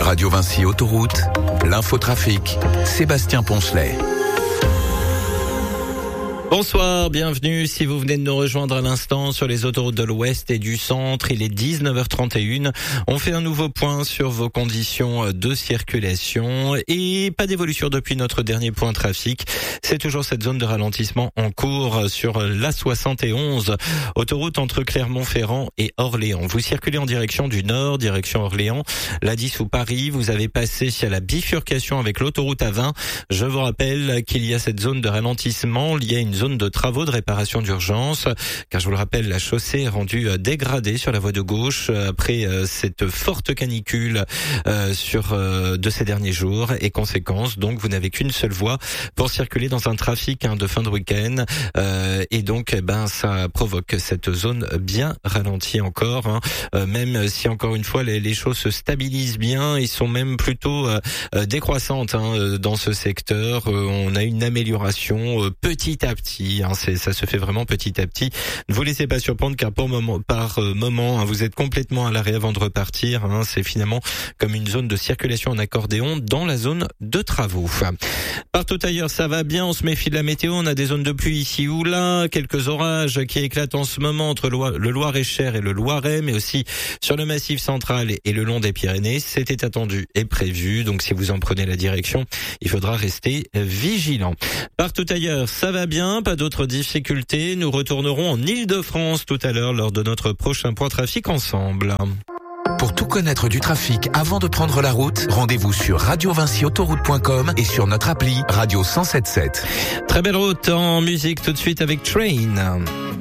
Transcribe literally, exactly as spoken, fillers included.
Radio Vinci Autoroute, l'infotrafic, Sébastien Poncelet. Bonsoir, bienvenue. Si vous venez de nous rejoindre à l'instant sur les autoroutes de l'Ouest et du Centre, il est dix-neuf heures trente et une. On fait un nouveau point sur vos conditions de circulation et pas d'évolution depuis notre dernier point trafic. C'est toujours cette zone de ralentissement en cours sur l'A soixante et onze, autoroute entre Clermont-Ferrand et Orléans. Vous circulez en direction du nord, direction Orléans, l'A dix ou Paris. Vous avez passé à la bifurcation avec l'autoroute A vingt. Je vous rappelle qu'il y a cette zone de ralentissement liée à une zone de travaux de réparation d'urgence, car je vous le rappelle, la chaussée est rendue dégradée sur la voie de gauche après cette forte canicule euh, sur euh, de ces derniers jours, et conséquence, donc vous n'avez qu'une seule voie pour circuler dans un trafic hein, de fin de week-end, euh, et donc eh ben ça provoque cette zone bien ralentie encore, hein, euh, même si encore une fois les, les choses se stabilisent bien, ils sont même plutôt euh, décroissantes hein, dans ce secteur. Euh, on a une amélioration euh, petit à petit. Hein, c'est, ça se fait vraiment petit à petit. Ne vous laissez pas surprendre, car pour moment, par euh, moment, hein, vous êtes complètement à l'arrêt avant de repartir. Hein, c'est finalement comme une zone de circulation en accordéon dans la zone de travaux. Partout ailleurs, ça va bien. On se méfie de la météo. On a des zones de pluie ici ou là, quelques orages qui éclatent en ce moment entre le Loir-et-Cher et le Loiret, mais aussi sur le Massif central et le long des Pyrénées. C'était attendu et prévu. Donc, si vous en prenez la direction, il faudra rester vigilant. Partout ailleurs, ça va bien. Pas d'autres difficultés. Nous retournerons en Île-de-France tout à l'heure lors de notre prochain point trafic ensemble. Pour tout connaître du trafic avant de prendre la route, rendez-vous sur radio vinci autoroute point com et sur notre appli Radio cent sept sept. Très belle route en musique tout de suite avec Train.